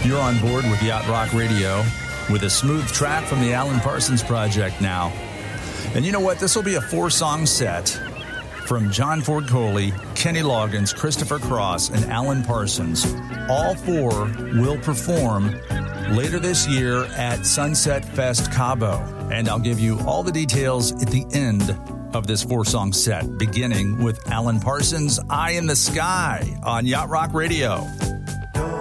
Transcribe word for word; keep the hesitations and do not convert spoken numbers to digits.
You're on board with Yacht Rock Radio with a smooth track from the Alan Parsons Project now. And you know what? This will be a four-song set from John Ford Coley, Kenny Loggins, Christopher Cross, and Alan Parsons. All four will perform later this year at Sunset Fest Cabo. And I'll give you all the details at the end of this four-song set, beginning with Alan Parsons' Eye in the Sky on Yacht Rock Radio.